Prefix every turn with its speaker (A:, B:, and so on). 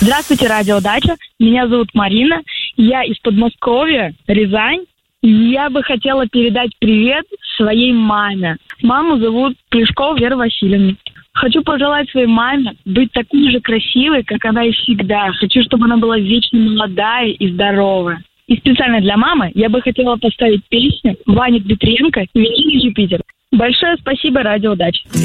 A: Здравствуйте, Радио Дача. Меня зовут Марина. Я из Подмосковья, Рязань. Я бы хотела передать привет своей маме. Маму зовут Плешкова Вера Васильевна. Хочу пожелать своей маме быть такой же красивой, как она и всегда. Хочу, чтобы она была вечно молодая и здоровая. И специально для мамы я бы хотела поставить песню Вани Дмитренко «Великий Юпитер». Большое спасибо, Радио Дача.